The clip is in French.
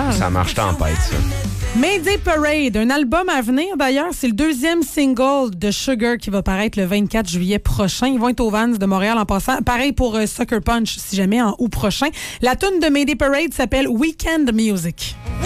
Montréal. Ça marche tempête, ça. Mayday Parade, un album à venir d'ailleurs. C'est le deuxième single de Sugar qui va paraître le 24 juillet prochain. Ils vont être au Vans de Montréal en passant. Pareil pour Sucker Punch, si jamais en août prochain. La tune de Mayday Parade s'appelle Weekend Music.